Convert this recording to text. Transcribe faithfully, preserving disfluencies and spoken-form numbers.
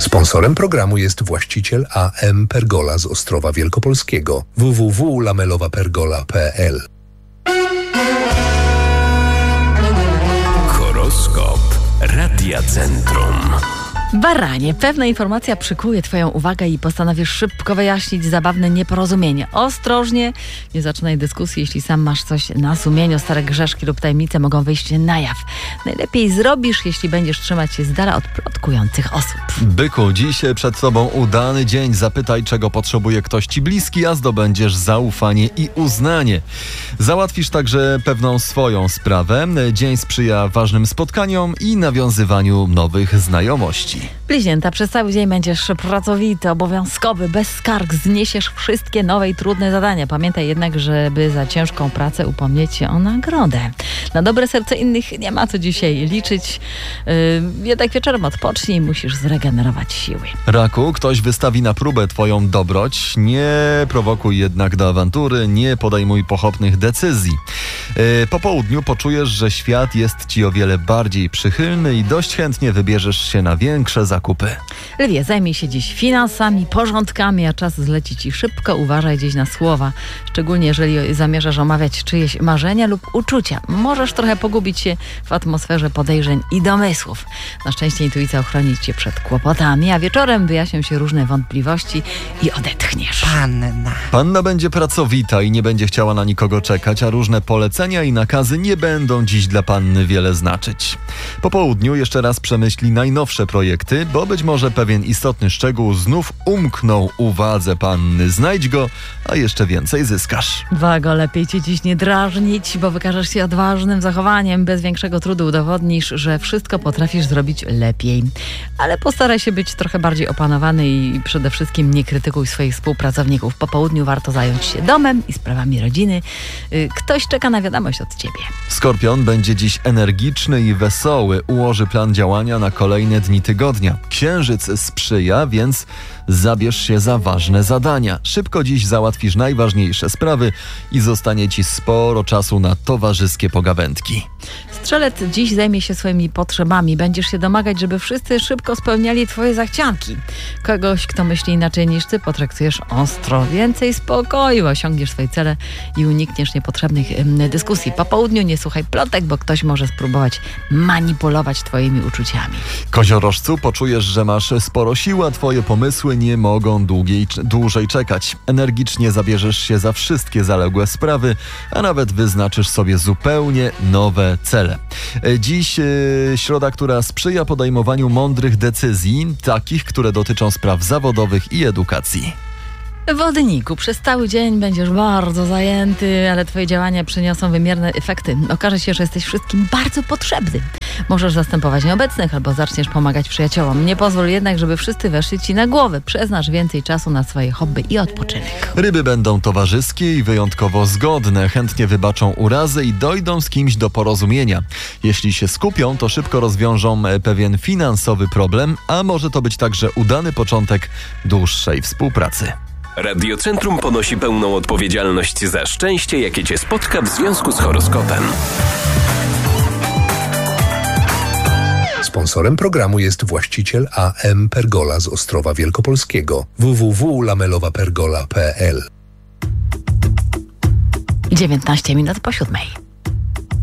Sponsorem programu jest właściciel A M Pergola z Ostrowa Wielkopolskiego. w w w kropka lamelowa pergola kropka p l. Horoskop Radia Centrum. Baranie, pewna informacja przykuje twoją uwagę i postanowisz szybko wyjaśnić zabawne nieporozumienie. Ostrożnie, nie zaczynaj dyskusji, jeśli sam masz coś na sumieniu. Stare grzeszki lub tajemnice mogą wyjść na jaw. Najlepiej zrobisz, jeśli będziesz trzymać się z dala od plotkujących osób. Byku, dziś przed tobą udany dzień. Zapytaj, czego potrzebuje ktoś ci bliski, a zdobędziesz zaufanie i uznanie. Załatwisz także pewną swoją sprawę. Dzień sprzyja ważnym spotkaniom i nawiązywaniu nowych znajomości. Bliźnięta, przez cały dzień będziesz pracowity, obowiązkowy, bez skarg, zniesiesz wszystkie nowe i trudne zadania. Pamiętaj jednak, żeby za ciężką pracę upomnieć się o nagrodę. Na dobre serce innych nie ma co dzisiaj liczyć. Yy, jednak wieczorem odpocznij, musisz zregenerować siły. Raku, ktoś wystawi na próbę twoją dobroć. Nie prowokuj jednak do awantury, nie podejmuj pochopnych decyzji. Yy, po południu poczujesz, że świat jest ci o wiele bardziej przychylny i dość chętnie wybierzesz się na większe zakupy. Lwie, zajmij się dziś finansami, porządkami, a czas zleci ci szybko. Uważaj dziś na słowa, szczególnie jeżeli zamierzasz omawiać czyjeś marzenia lub uczucia. Możesz trochę pogubić się w atmosferze podejrzeń i domysłów. Na szczęście intuicja ochroni cię przed kłopotami, a wieczorem wyjaśnią się różne wątpliwości i odetchniesz. Panna. Panna będzie pracowita i nie będzie chciała na nikogo czekać, a różne polecenia i nakazy nie będą dziś dla panny wiele znaczyć. Po południu jeszcze raz przemyśli najnowsze projekty, bo być może pewien istotny szczegół znów umknął uwadze panny. Znajdź go, a jeszcze więcej zyskasz. Wago, lepiej cię dziś nie drażnić, bo wykażesz się odważnym zachowaniem. Bez większego trudu udowodnisz, że wszystko potrafisz zrobić lepiej. Ale postaraj się być trochę bardziej opanowany i przede wszystkim nie krytykuj swoich współpracowników. Po południu warto zająć się domem i sprawami rodziny. Ktoś czeka na wiadomość od ciebie. Skorpion będzie dziś energiczny i wesoły. Ułoży plan działania na kolejne dni tygodnia. Księżyc sprzyja, więc zabierz się za ważne zadania. Szybko dziś załatwisz najważniejsze sprawy i zostanie ci sporo czasu na towarzyskie pogawędki. Strzelec dziś zajmie się swoimi potrzebami. Będziesz się domagać, żeby wszyscy szybko spełniali twoje zachcianki. Kogoś, kto myśli inaczej niż ty, potraktujesz ostro. Więcej spokoju, osiągniesz swoje cele i unikniesz niepotrzebnych ym, dyskusji. Po południu nie słuchaj plotek, bo ktoś może spróbować manipulować twoimi uczuciami. Koziorożcu, poczujesz, że masz sporo sił, a twoje pomysły nie mogą długiej, dłużej czekać. Energicznie zabierzesz się za wszystkie zaległe sprawy, a nawet wyznaczysz sobie zupełnie nowe cele. Dziś yy, środa, która sprzyja podejmowaniu mądrych decyzji, takich, które dotyczą spraw zawodowych i edukacji. Wodniku, przez cały dzień będziesz bardzo zajęty, ale twoje działania przyniosą wymierne efekty. Okaże się, że jesteś wszystkim bardzo potrzebny. Możesz zastępować nieobecnych albo zaczniesz pomagać przyjaciołom. Nie pozwól jednak, żeby wszyscy weszli ci na głowę. Przeznacz więcej czasu na swoje hobby i odpoczynek. Ryby będą towarzyskie i wyjątkowo zgodne. Chętnie wybaczą urazy i dojdą z kimś do porozumienia. Jeśli się skupią, to szybko rozwiążą pewien finansowy problem, a może to być także udany początek dłuższej współpracy. Radio Centrum ponosi pełną odpowiedzialność za szczęście, jakie cię spotka w związku z horoskopem. Sponsorem programu jest właściciel A M Pergola z Ostrowa Wielkopolskiego. w w w kropka lamelowa pergola kropka p l. dziewiętnaście minut po siódmej.